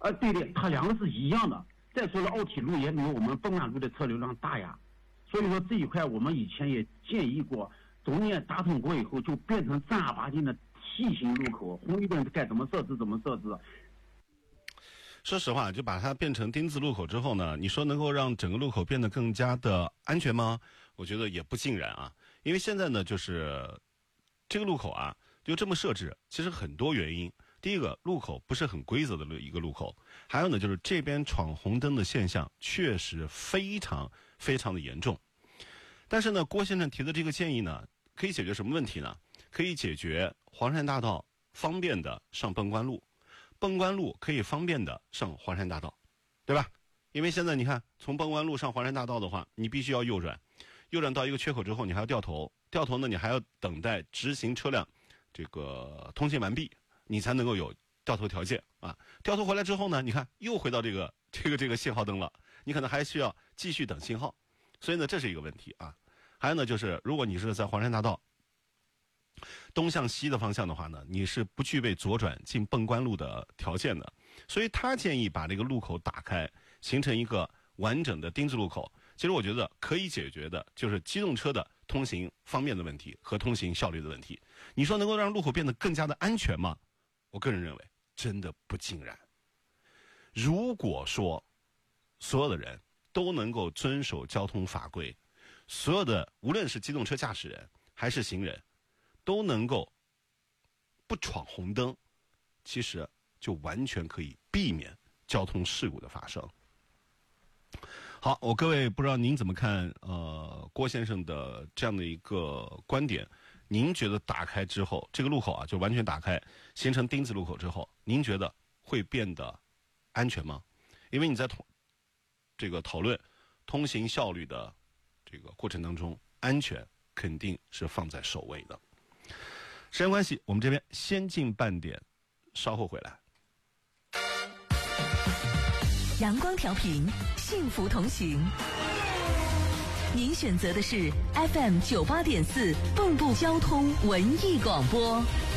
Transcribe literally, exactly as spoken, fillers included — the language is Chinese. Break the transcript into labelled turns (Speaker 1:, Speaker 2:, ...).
Speaker 1: 呃，对的，它两个是一样的。再说了，奥体路也没有我们奔安路的车流量大呀，所以说这一块我们以前也建议过，中间打通过以后就变成正儿八经的 T 型路口，红绿灯该怎么设置怎么设置。
Speaker 2: 说实话，就把它变成丁字路口之后呢，你说能够让整个路口变得更加的安全吗？我觉得也不尽然啊。因为现在呢，就是这个路口啊，就这么设置，其实很多原因。第一个，路口不是很规则的一个路口，还有呢，就是这边闯红灯的现象确实非常非常的严重。但是呢，郭先生提的这个建议呢，可以解决什么问题呢？可以解决黄山大道方便的上奔关路，奔关路可以方便的上黄山大道，对吧？因为现在你看，从奔关路上黄山大道的话，你必须要右转，右转到一个缺口之后，你还要掉头，掉头呢，你还要等待直行车辆这个通行完毕，你才能够有掉头条件啊。掉头回来之后呢，你看又回到这个这个这个信号灯了，你可能还需要继续等信号，所以呢，这是一个问题啊。还有呢，就是如果你是在黄山大道东向西的方向的话呢，你是不具备左转进奔关路的条件的，所以他建议把这个路口打开，形成一个完整的丁字路口。其实我觉得可以解决的就是机动车的通行方便的问题和通行效率的问题。你说能够让路口变得更加的安全吗？我个人认为真的不尽然。如果说所有的人都能够遵守交通法规，所有的无论是机动车驾驶人还是行人都能够不闯红灯，其实就完全可以避免交通事故的发生。好，我各位不知道您怎么看呃郭先生的这样的一个观点，您觉得打开之后这个路口啊就完全打开形成丁字路口之后，您觉得会变得安全吗？因为你在通这个讨论通行效率的这个过程当中，安全肯定是放在首位的。时间关系，我们这边先进半点，稍后回来。
Speaker 3: 阳光调频，幸福同行。您选择的是 F M 九八点四蚌埠交通文艺广播。